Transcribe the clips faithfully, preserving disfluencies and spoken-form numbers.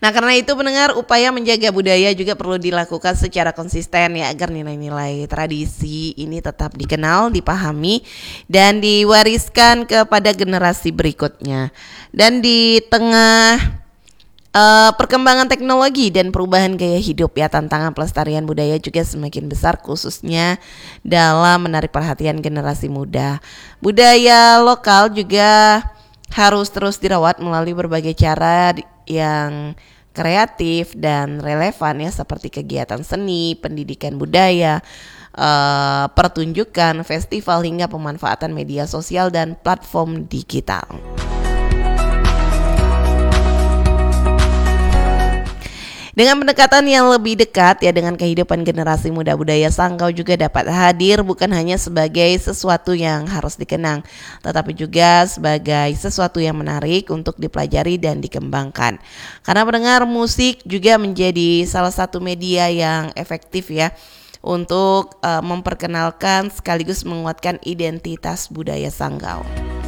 Nah, karena itu pendengar, upaya menjaga budaya juga perlu dilakukan secara konsisten ya, agar nilai-nilai tradisi ini tetap dikenal, dipahami, dan diwariskan kepada generasi berikutnya. Dan di tengah Uh, perkembangan teknologi dan perubahan gaya hidup ya, tantangan pelestarian budaya juga semakin besar, khususnya dalam menarik perhatian generasi muda. Budaya lokal juga harus terus dirawat melalui berbagai cara yang kreatif dan relevan ya, seperti kegiatan seni, pendidikan budaya, uh, pertunjukan, festival, hingga pemanfaatan media sosial dan platform digital. Dengan pendekatan yang lebih dekat ya dengan kehidupan generasi muda, budaya Sanggau juga dapat hadir bukan hanya sebagai sesuatu yang harus dikenang, tetapi juga sebagai sesuatu yang menarik untuk dipelajari dan dikembangkan. Karena mendengar musik juga menjadi salah satu media yang efektif ya untuk uh, memperkenalkan sekaligus menguatkan identitas budaya Sanggau.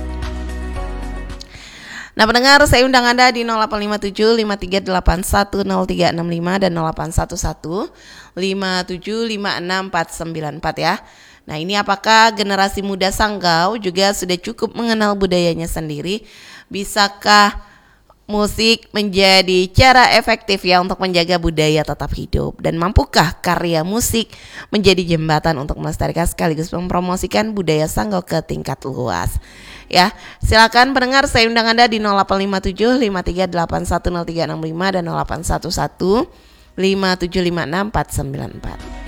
Nah pendengar, saya undang Anda di nol delapan lima tujuh lima tiga delapan satu nol tiga enam lima dan nol delapan satu satu lima tujuh lima enam empat sembilan empat ya. Nah ini apakah generasi muda Sanggau juga sudah cukup mengenal budayanya sendiri? Bisakah musik menjadi cara efektif ya untuk menjaga budaya tetap hidup? Dan mampukah karya musik menjadi jembatan untuk melestarikan sekaligus mempromosikan budaya Sanggau ke tingkat luas? Ya, silakan pendengar, saya undang Anda di nol delapan lima tujuh lima tiga delapan satu nol tiga enam lima dan nol delapan satu satu lima tujuh lima enam empat sembilan empat.